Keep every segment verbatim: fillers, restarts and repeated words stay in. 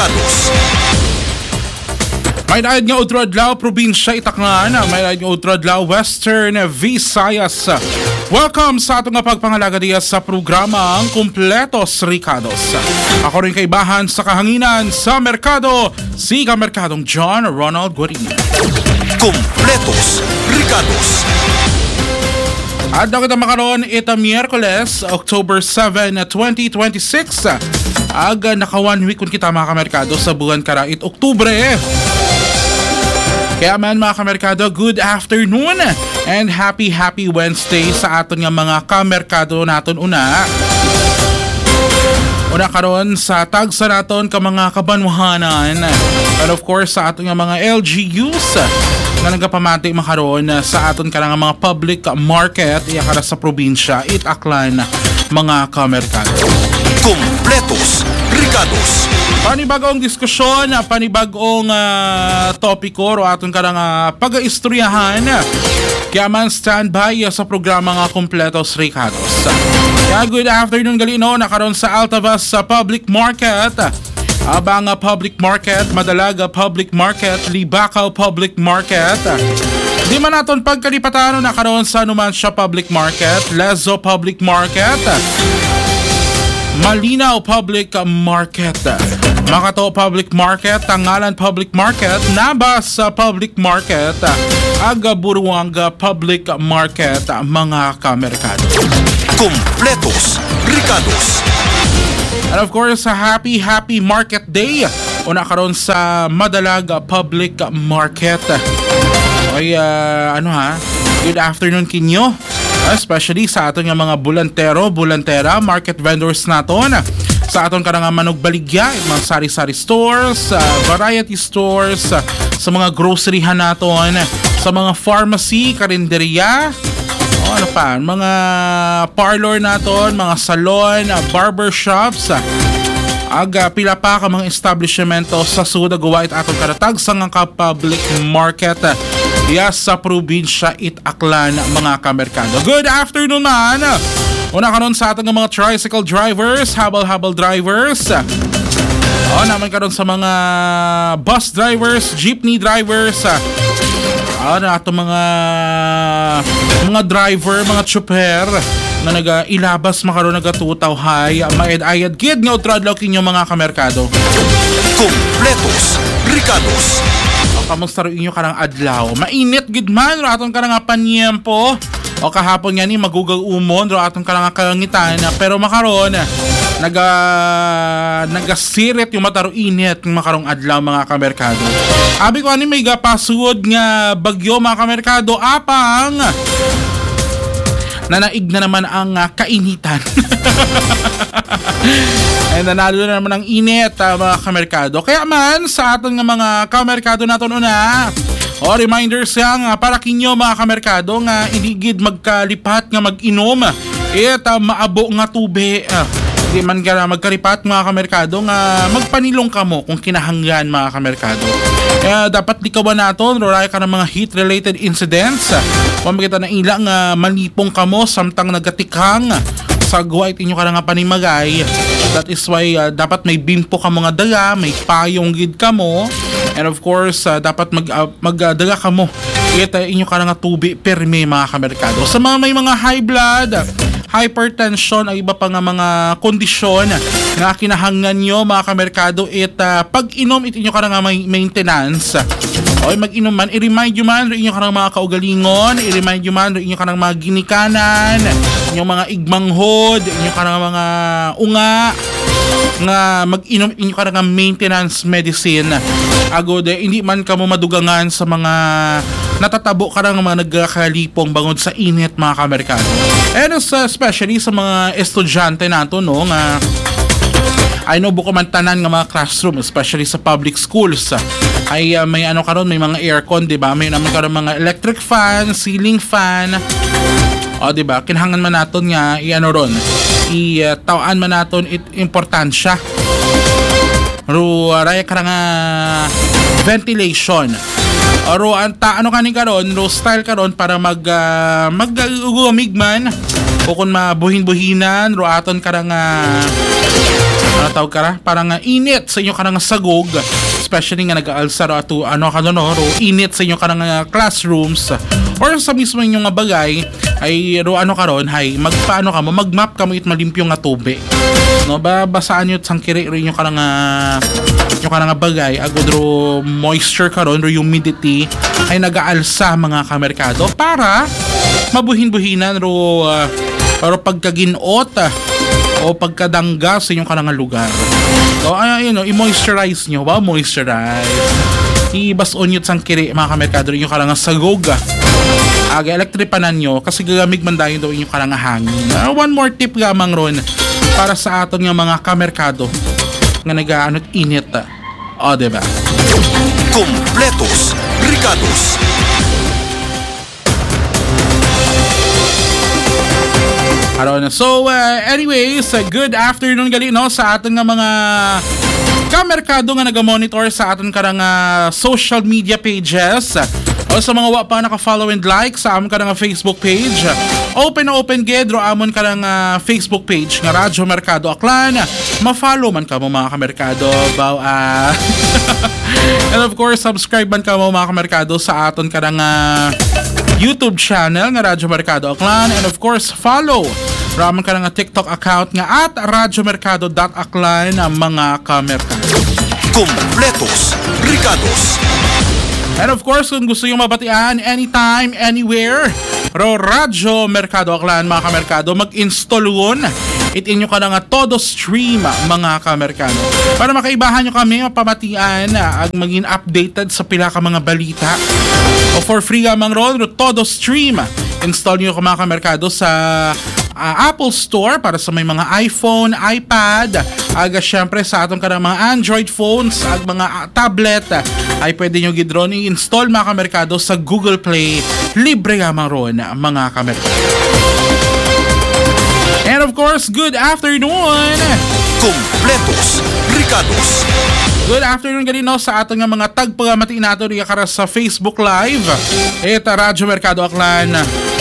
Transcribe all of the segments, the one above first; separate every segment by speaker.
Speaker 1: Ricados.
Speaker 2: May naayad nga Utradlaw, Probinsya Itaklan. May naayad nga Utradlaw, Western Visayas. Welcome sa atong pagpangalaga diya sa programang Kumpletos Ricados. Ako rin kaibahan sa kahanginan sa merkado, si Kamerkadong John Ronald Guarini.
Speaker 1: Kumpletos Ricados.
Speaker 2: At na kita makaroon ita Miyerkules, October seventh, twenty twenty-six. Aga naka one week kung kita mga kamerkado sa buwan karait Oktubre. Kaya man mga kamerkado, good afternoon and happy happy Wednesday sa aton nga mga kamerkado naton una. Una karon sa tagsa naton ka mga kabanwahanan and of course sa aton nga mga L G Us na nagapamati makaroon sa aton ka nga mga public market iya kara sa probinsya Itaklan mga kamerkado.
Speaker 1: Kumpletos Ricados.
Speaker 2: Panibagong diskusyon, panibagong uh, topiko o aton ka nga pag-istoryahan. Kaya man standby sa programa nga Kumpletos Ricados. Kaya good afternoon galino, nakaroon sa Altavas sa public market. Abang public market, Madalaga public market, Libakaw public market. Di man naton pagkalipatan nakaroon sa Numancia public market, Lezo public market, Malinaw Public Market, Makato Public Market, Tangalan Public Market, Nabas Public Market, Agaburuanga Public Market, mga kamerkado.
Speaker 1: Kumpletos Ricados.
Speaker 2: And of course, a happy happy market day una karon sa Madalaga Public Market. Okay, uh, ano ha? Good afternoon kinyo. Especially sa aton nga mga bulantero, bulantera, market vendors naton. Sa aton ka nga manugbaligya, mga sari-sari stores, uh, variety stores, uh, sa mga groceryhan naton, sa mga pharmacy, karinderya, o ano pa, mga parlor naton, mga salon, uh, barbershops, uh, aga pila pa ka mga establishmento sa Suda Guwait atong karatag sa nga public market iya sa probinsya Itaklan mga kamerkado. Good afternoon man. Una karon sa atong mga tricycle drivers, habal-habal drivers. O naman karon sa mga bus drivers, jeepney drivers. O na atong mga mga driver, mga chopper na naga-ilabas makaroon nagatutaw hay maed-ayad kid nga utradlaw kinyo mga kamerkado.
Speaker 1: Kumpletos Ricados.
Speaker 2: O kamusta rin inyo karang adlaw? Mainit gid man ro aton karang panyempo. O kahapon nga ni magugang umon ro aton karang kalangitan pero makaroon naga nagasirit yung mataro init ng makarong adlaw mga kamerkado. Abi ko ani may gapasud nga bagyo mga kamerkado apang nanaig na naman ang uh, kainitan. Ay nanalo na naman ang init uh, mga kamerkado. Kaya man sa aton nga mga kamerkado naton una, o reminders yang uh, para kinyo mga kamerkado nga inigid magkalipat nga mag-inom it uh, maabo nga tube. Uh, di man ka magkalipat mga kamerkado nga magpanilong kamo kung kinahanglan mga kamerkado. Kaya dapat likawan naton roray ka ng mga heat-related incidents. Kung makita na ilang uh, malipong kamo samtang nagatikang sa guwait inyo ka nga panimagay. That is why uh, dapat may bimpo ka mga dala, may payong gid kamo. And of course, uh, dapat mag, uh, magdala ka mo. Ito inyo ka nga tubi perme mga kamerkado. Sa mga may mga high blood, hypertension ay iba pa nga mga kondisyon na kinahanglan nyo mga kamerkado it uh, pag-inom it inyo ka nga may maintenance. O mag-inom man, i-remind nyo man rin inyo ka ng mga kaugalingon, i-remind nyo man rin inyo ka ng mga ginikanan, inyong mga igmanghod, inyo ka ng mga unga, nga mag-inom inyo ka ng maintenance medicine. Agod, eh, hindi man ka mo madugangan sa mga natatabo ka ng mga nagkakalipong bangod sa init mga kamerkado. And uh, especially sa mga estudyante nato no, nga I know buko man tanan nga mga classroom, especially sa public schools, ay uh, may ano karon, may mga aircon, di ba? May naman karon mga electric fan, ceiling fan. O di ba? Kinahanglan man naton nga i-ano ron, i-tawaan man naton it importansya. Ro raya ka nga ventilation. Ro anta ano kanin karon, ro style karon para mag uh, mag-ugumig man o kung mabuhin-buhinan ro aton ka nga ano tawag ka ra? Parang uh, init sa inyo karang sagog, especially nga nag-aalsa ro ato ano ka no, ro init sa inyo karang uh, classrooms or sa mismo inyong nga bagay ay ro ano karon hay magpaano ka mo magmap ka mo it malimpyo nga tubig no ba basaan yo sangkiri ro inyo karang uh, inyo karang nga bagay agud ro moisture karon ro humidity ay nag-aalsa mga kamerkado para mabuhin-buhinan ro uh, ro pagkaginot uh, o pagkadangga sa inyong kanang lugar. So, ay, you know, i-moisturize nyo. Wow, moisturize. I-bason nyo sang kiri, mga kamerkado, inyong kanang sagog. Aga, elektripanan nyo kasi gagamig man dahil daw inyong kanang hangin. Uh, one more tip gamang ron para sa aton nga mga kamerkado nga nag-aanot init. O, diba?
Speaker 1: Kompletos, Ricados.
Speaker 2: So, uh, anyways, uh, good afternoon gali no sa aton nga mga kamerkado nga naga-monitor sa aton karang uh, social media pages. O sa mga wa pa naka-follow and like sa amon karang Facebook page. Open na open gid ro amon karang uh, Facebook page nga Radyo Mercado Aklan. Ma-follow man ka mo mga kamerkado. Baw uh, and of course, subscribe man ka mo mga kamerkado sa aton karang uh, YouTube channel nga Radyo Mercado Aklan, and of course follow raman ka nga TikTok account nga at radyo mercado dot aklan ang mga kamerkado.
Speaker 1: Kompletos, Ricados.
Speaker 2: And of course, kung gusto yung mabatian anytime, anywhere, ro Radyo Mercado Aklan mga kamerkado, mag-install yun. It inyo ka na nga todo stream mga kamerkado. Para makaibahan nyo kami, mapamatian at maging updated sa pila ka mga balita. O for free amang ron, todo stream. Install nyo ka mga kamerkado sa uh, Apple Store para sa may mga iPhone, iPad, aga syempre sa atong kanang mga Android phones at mga uh, tablet ay pwede nyo gidron i-install mga kamerkado sa Google Play. Libre amang ron mga kamerkado. And of course, good afternoon!
Speaker 1: Kompletos, Ricados.
Speaker 2: Good afternoon ganito no, sa ating mga tagpagamati nato riya kara sa Facebook Live. Ito, Radyo Mercado Aklan.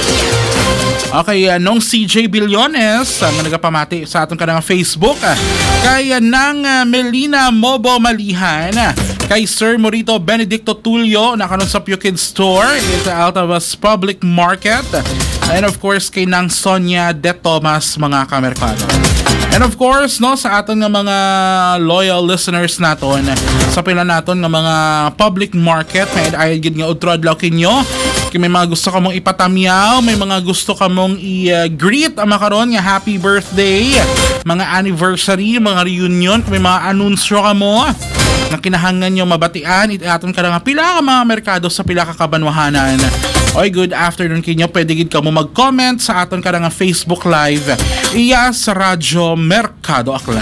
Speaker 2: Okay, uh, nung C J Billones, ang uh, nagapamati sa atong kanang Facebook. Uh, kay uh, nang uh, Melina Mobo Malihan. Uh, kay Sir Morito Benedicto Tulio, nakanon sa Pukid Store. It's uh, Altavas Public Market. And of course, kay nang Sonia De Tomas, mga kamerkado. And of course, no, sa aton nga mga loyal listeners naton, sa pila naton nga mga public market, may ayad gid nga udro adlaw kinyo. Kung may mga gusto ka mong ipatamyaw, may mga gusto ka mong i-greet ang makaroon nga happy birthday, mga anniversary, mga reunion, kung may mga anunsyo ka mo na kinahangan nyo mabatian, itaton ka na nga pila ka mga merkado sa pila ka kabanwahanan. Oy, good afternoon kinyo. Pwede gid ka mo mag-comment sa aton ka nga Facebook Live. Iya sa Radyo Mercado Aklan.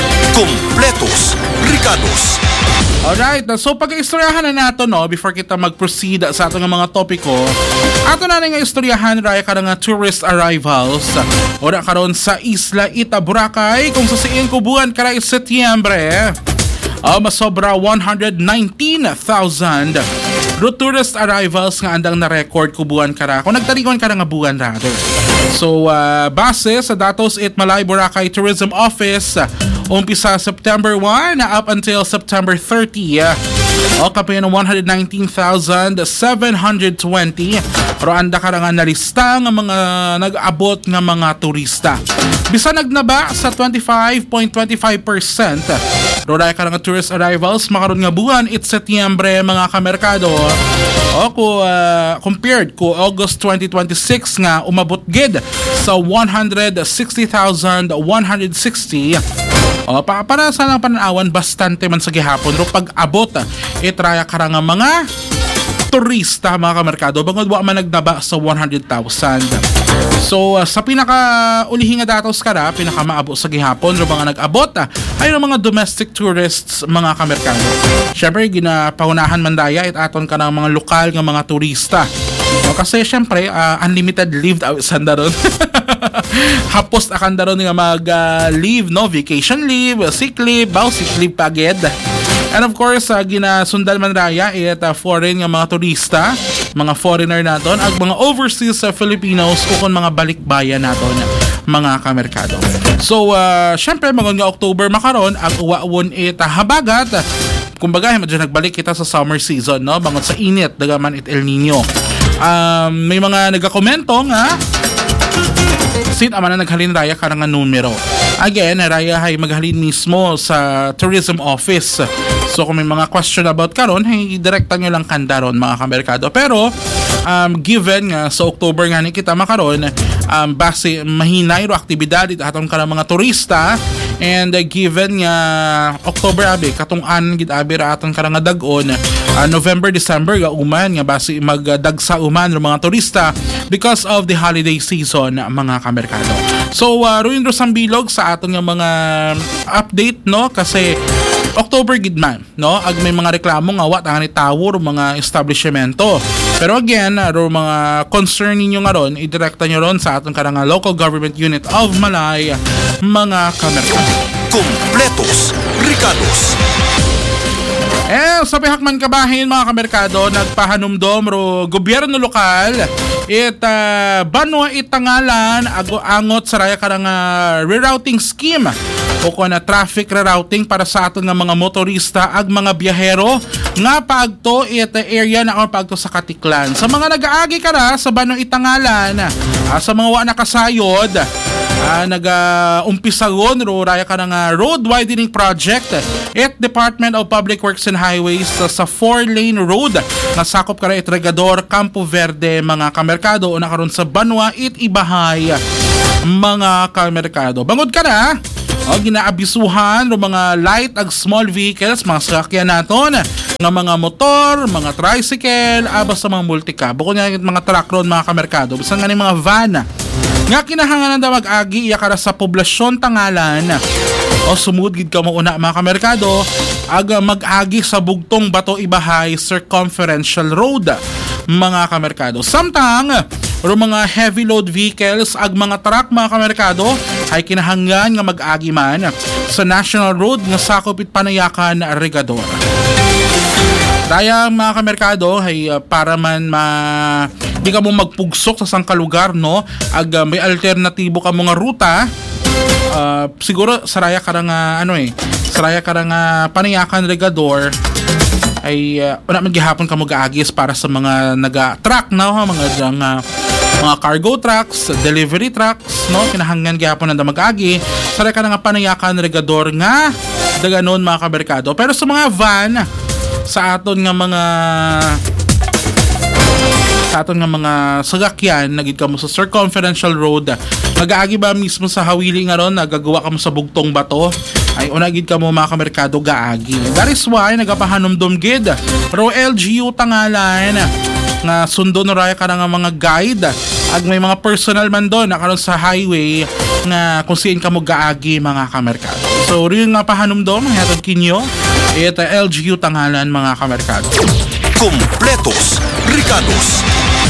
Speaker 1: Kompletos, Ricados.
Speaker 2: Alright, so pag-istoryahan na nato no, before kita mag-proceed sa ato nga mga topiko, ato na nga istoryahan raya ka nga tourist arrivals ora karon sa Isla Ita, Boracay, kung sa siin kubuan karay Setyembre. Uh, masobra one hundred nineteen thousand route tourist arrivals nga andang na-record kubuan kara kung nagtarikon ka nga buwan rather. So uh, base sa datos it Malay Boracay Tourism Office, uh, umpisa September first up until September thirtieth, uh, o kapin ng one hundred nineteen thousand seven hundred twenty pero anda ka nga nalista nga mga nag-abot nga mga turista. Bisa nagnaba sa twenty-five point two five percent roday ka nga tourist arrivals makaroon nga buwan it's Setyembre mga kamerkado. O ko uh, compared ko August twenty twenty-six nga umabot gid sa one hundred sixty thousand one hundred sixty. O pa para sa lang pananawan bastante man sa gihapon ro pag-abot itraya ka nga mga turista mga kamerkado bangod wa man nagnaba sa one hundred thousand. So uh, sa pinaka ulihi nga datos kara pinaka maabo sa gihapon ro mga nag-abot uh, ay ng mga domestic tourists mga kamerkado. Syempre ginapahunahan man daya it aton ka ng mga lokal nga mga turista. So, kasi syempre uh, unlimited leave out sandaron. Hapos akan daron nga mag uh, leave no vacation leave, sick leave, baw sick leave paged. And of course, uh, ginasundan man raya it uh, foreign nga mga turista, mga foreigner naton, ag mga overseas uh, Filipinos ukon mga balikbayan naton. mga kamerkado. So uh, syempre mga nga October makaron ang uwaon it habagat. Kumbaga medyo nagbalik kita sa summer season, no? Bangon sa init dagaman it El Nino. Um, may mga nagakomento nga sit ama na naghalin raya karang nga numero. Again, raya hay maghalin mismo sa tourism office. So kung may mga question about karon, hey, direkta nyo lang kanda ron mga kamerkado. Pero um, given nga sa October nga ni kita makaron, um, base mahinay ro aktibidad ito atong karang mga turista. And uh, given nga October abi katong an gid abi ra aton karang nga dag-on, uh, November December ga uman nga base magdagsa uman ro mga turista because of the holiday season mga kamerkado. So uh, ruin ro sang bilog sa aton nga mga update, no, kasi October gid man, no, ag may mga reklamo nga wa tani tawo ro mga establishmento. Pero again, ro mga concern ninyo nga ron, idirekta nyo ron sa aton karang local government unit of Malay mga kamerkado.
Speaker 1: Kumpletos, Ricados.
Speaker 2: Eh, sa pihakman kabahin mga kamerkado, nagpahanumdom ro gobyerno lokal it uh, banwa itangalan ago angot sa raya karang uh, rerouting scheme o ko na traffic rerouting para sa aton nga mga motorista ag mga biyahero nga paagto it uh, area na ako paagto sa Katiklan. Sa mga nagaagi kara sa banwa itangalan, uh, sa mga wa nakasayod, Uh, nag-umpisagon uh, ro raya ka ng uh, road widening project at Department of Public Works and Highways uh, sa four-lane road na sakop ka rin Regador, Campo Verde mga kamerkado o nakaroon sa Banwa it Ibahay mga kamerkado. Bangod ka na o ginaabisuhan ro mga light ag small vehicles, mga sasakyan naton nga mga motor, mga tricycle, abas sa mga multicab. Bukod nga mga truck ron mga kamerkado, bisan nga ni mga van nga kinahanganan da mag-agi iya kara sa poblasyon tangalan o sumudgid ka mo una mga kamerkado aga mag-agi sa bugtong Bato Ibahay Circumferential Road mga kamerkado. Samtang ro mga heavy load vehicles ag mga truck mga kamerkado ay kinahanglan nga mag-agi man sa National Road nga sakop it Panayakan Regador. Daya mga kamerkado ay uh, para man ma di ka mo magpugsok sa sangka lugar, no, ag uh, may alternatibo ka mga ruta, uh, siguro saraya ka nga ano eh saraya ka nga Panayakan Regador ay uh, wala man gihapon ka mo gaagis para sa mga naga-truck na no? mga dang, uh, mga cargo trucks, delivery trucks, no, kinahanglan gihapon na mag-agi saraya ka nga Panayakan Regador nga daganon mga kamerkado. Pero sa mga van sa aton nga mga sa aton nga mga sagakyan nagid ka mo sa Circumferential Road, mag-aagi ba mismo sa hawili nga ron, nagagawa ka mo sa bugtong Bato, ay unagid ka mo mga kamerkado gaagi. That is why nagapahanumdom gid ro L G U tangalan nga sundo no raya ka nga mga guide ag may mga personal man doon na karon sa highway nga kung siin ka mo gaagi mga kamerkado. So rin nga pahanumdom hatod kinyo it L G U tangalan mga kamerkado.
Speaker 1: Kumpletos, Ricados.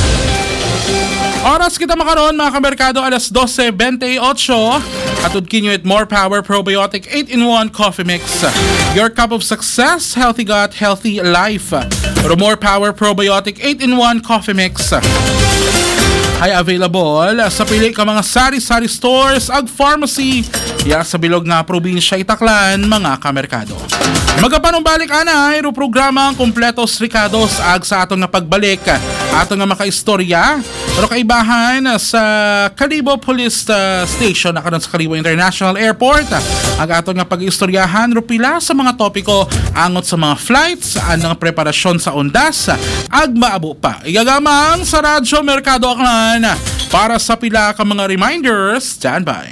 Speaker 2: Oras kita makaroon mga kamerkado alas twelve twenty-eight. Atod kinyo it More Power Probiotic eight in one Coffee Mix. Your cup of success, healthy gut, healthy life. Or More Power Probiotic eight in one Coffee Mix ay available sa pili ka mga sari-sari stores ag pharmacy ya sa bilog nga probinsya Itaklan mga kamerkado. Magapanumbalik ana iro programa ang Kumpletos Ricados ag sa aton nga pagbalik aton nga makaistorya pero kaibahan sa Kalibo Police uh, Station na karon sa Kalibo International Airport ag aton nga pag-istoryahan ro pila sa mga topiko angot sa mga flights anang preparasyon sa undas ag maabo pa igagamang sa Radyo Merkado Aklan para sa pila ka mga reminders. Stand by.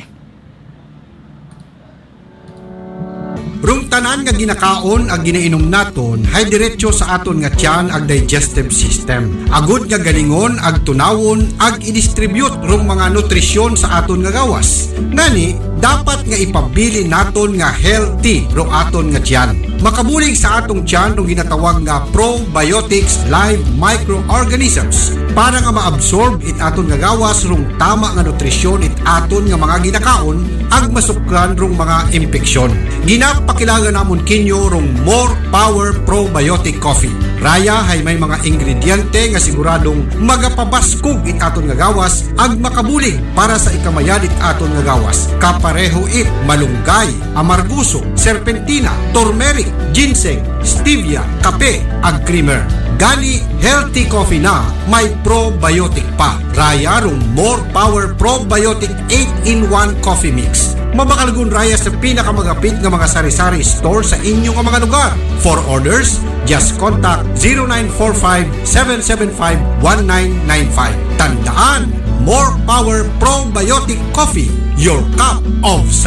Speaker 3: Rung tanan nga ginakaon ag ginainom naton hay diretso sa aton nga tiyan ag digestive system. Agud nga galingon ag tunawon ag i-distribute rung mga nutrisyon sa aton nga gawas. Ngani dapat nga ipabili naton nga healthy rung aton nga tiyan. Makabulig sa atong tiyan rung ginatawag nga probiotics live microorganisms para nga ma-absorb it aton nga gawas rung tama nga nutrisyon it aton nga mga ginakaon ag masukran rung mga impeksyon. Ginapakilala namon kinyo rung More Power Probiotic Coffee. Raya hay may mga ingrediente nga siguradong magapabaskog it aton nga gawas ag makabulig para sa ikamayan it aton nga gawas. Kapareho it malunggay, amarguso, serpentina, turmeric, ginseng, stevia, kape ag creamer. Gani healthy coffee na may probiotic pa. Raya rong More Power Probiotic eight in one Coffee Mix. Mabakalgun raya sa pinakamagapit nga mga sari-sari store sa inyong mga lugar. For orders, just contact zero nine four five, seven seven five, one nine nine five. Tandaan, More Power Probiotic Coffee, your cup of